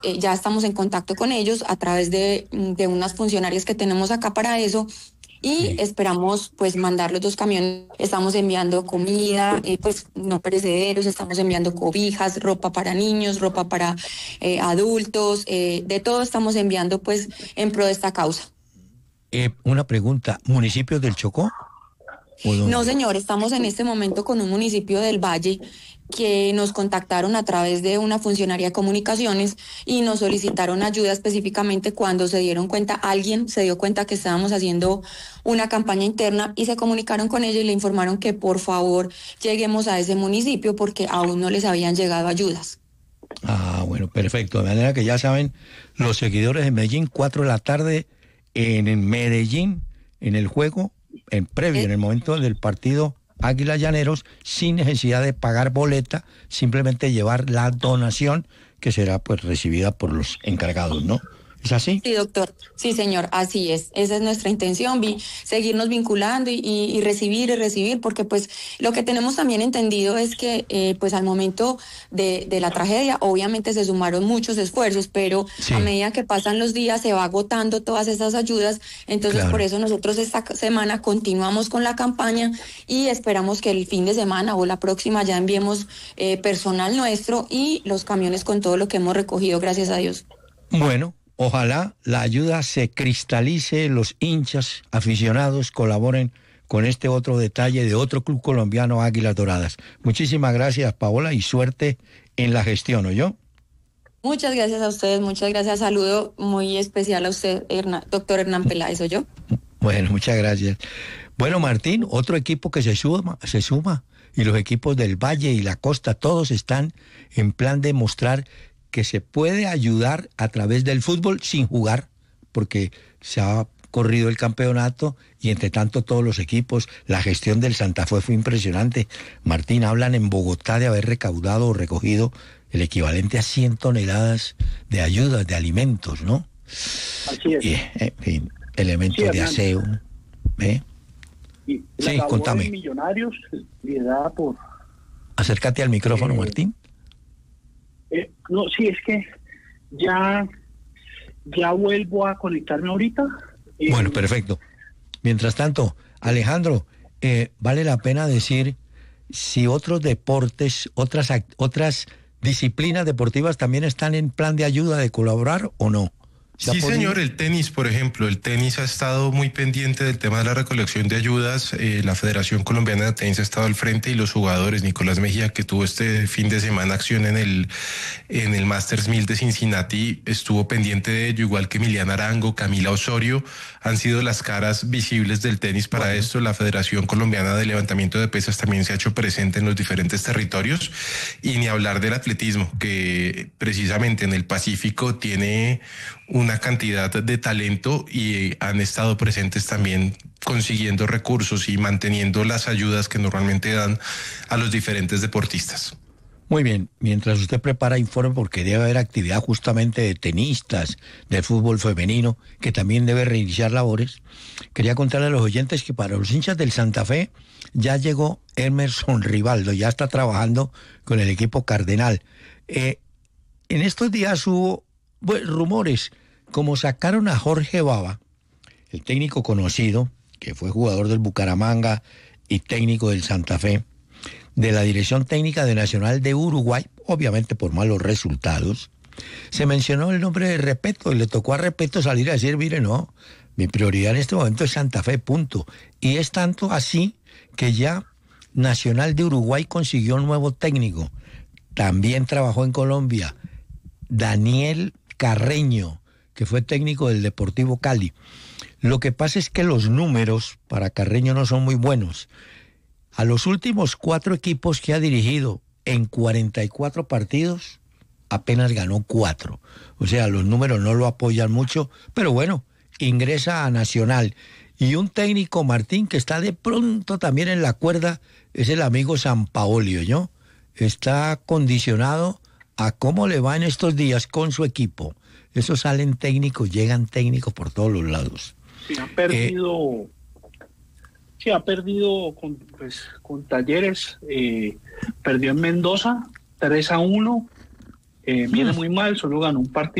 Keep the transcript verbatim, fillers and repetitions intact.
eh, ya estamos en contacto con ellos a través de, de unas funcionarias que tenemos acá para eso. Y sí. esperamos pues mandar los dos camiones. Estamos enviando comida, eh, pues no perecederos, estamos enviando cobijas, ropa para niños, ropa para eh, adultos, eh, de todo estamos enviando pues en pro de esta causa. Eh, una pregunta, ¿municipios del Chocó? No, señor, estamos en este momento con un municipio del Valle que nos contactaron a través de una funcionaria de comunicaciones y nos solicitaron ayuda específicamente cuando se dieron cuenta, alguien se dio cuenta que estábamos haciendo una campaña interna y se comunicaron con ella y le informaron que por favor lleguemos a ese municipio porque aún no les habían llegado ayudas. Ah, bueno, perfecto. De manera que ya saben, los seguidores de Medellín, cuatro de la tarde en Medellín, en el juego, en previo, en el momento del partido Águila Llaneros, sin necesidad de pagar boleta, simplemente llevar la donación que será pues recibida por los encargados, ¿no? ¿Es así? Sí, doctor. Sí, señor, así es. Esa es nuestra intención, vi, seguirnos vinculando y, y, y recibir y recibir, porque pues lo que tenemos también entendido es que eh, pues al momento de, de la tragedia, obviamente se sumaron muchos esfuerzos, pero sí. a medida que pasan los días se va agotando todas esas ayudas, entonces claro. por eso nosotros esta semana continuamos con la campaña y esperamos que el fin de semana o la próxima ya enviemos eh, personal nuestro y los camiones con todo lo que hemos recogido, gracias a Dios. Bueno. Ojalá la ayuda se cristalice, los hinchas aficionados colaboren con este otro detalle de otro club colombiano, Águilas Doradas. Muchísimas gracias, Paola, y suerte en la gestión, ¿oyó? Muchas gracias a ustedes, muchas gracias. Saludo muy especial a usted, Hernán, doctor Hernán Peláez, ¿oyó? Bueno, muchas gracias. Bueno, Martín, otro equipo que se suma, se suma, y los equipos del Valle y la Costa, todos están en plan de mostrar que se puede ayudar a través del fútbol sin jugar, porque se ha corrido el campeonato y entre tanto todos los equipos, la gestión del Santa Fe fue impresionante. Martín, hablan en Bogotá de haber recaudado o recogido el equivalente a cien toneladas de ayudas, de alimentos, ¿no? Así es. Y, en fin, elementos sí, de aseo. ¿eh? Y sí, contame. Millonarios, liderada por... Acércate al micrófono, eh... Martín. Eh, no, sí, es que ya, ya vuelvo a conectarme ahorita. Eh, bueno, perfecto. Mientras tanto, Alejandro, eh, vale la pena decir si otros deportes, otras, otras disciplinas deportivas también están en plan de ayuda, de colaborar o no. Sí, señor, el tenis, por ejemplo, el tenis ha estado muy pendiente del tema de la recolección de ayudas, eh, la Federación Colombiana de Tenis ha estado al frente y los jugadores, Nicolás Mejía, que tuvo este fin de semana acción en el, en el Masters mil de Cincinnati, estuvo pendiente de ello, igual que Emiliana Arango, Camila Osorio, han sido las caras visibles del tenis para bueno. esto. La Federación Colombiana de Levantamiento de Pesas también se ha hecho presente en los diferentes territorios, y ni hablar del atletismo, que precisamente en el Pacífico tiene una cantidad de talento y han estado presentes también consiguiendo recursos y manteniendo las ayudas que normalmente dan a los diferentes deportistas. Muy bien, mientras usted prepara informe, porque debe haber actividad justamente de tenistas, de fútbol femenino, que también debe reiniciar labores, quería contarle a los oyentes que para los hinchas del Santa Fe ya llegó Emerson Rivaldo, ya está trabajando con el equipo Cardenal. Eh, en estos días hubo bueno, rumores, como sacaron a Jorge Baba, el técnico conocido, que fue jugador del Bucaramanga y técnico del Santa Fe, de la Dirección Técnica de Nacional de Uruguay, obviamente por malos resultados, se mencionó el nombre de Repeto y le tocó a Repeto salir a decir, mire, no, mi prioridad en este momento es Santa Fe, punto. Y es tanto así que ya Nacional de Uruguay consiguió un nuevo técnico. También trabajó en Colombia, Daniel Carreño, que fue técnico del Deportivo Cali. Lo que pasa es que los números para Carreño no son muy buenos. A los últimos cuatro equipos que ha dirigido en cuarenta y cuatro partidos, apenas ganó cuatro. O sea, los números no lo apoyan mucho, pero bueno, ingresa a Nacional. Y un técnico, Martín, que está de pronto también en la cuerda, es el amigo Sampaoli, ¿no? Está condicionado a cómo le va en estos días con su equipo. Esos salen técnicos, llegan técnicos por todos los lados. Sí, ha perdido, eh, sí, ha perdido con, pues, con Talleres, eh, perdió en Mendoza, tres a uno, Eh, viene muy mal, solo ganó un partido.